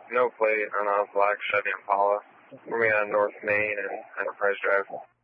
No plate on a black Chevy Impala. We're on North Main and Enterprise Drive.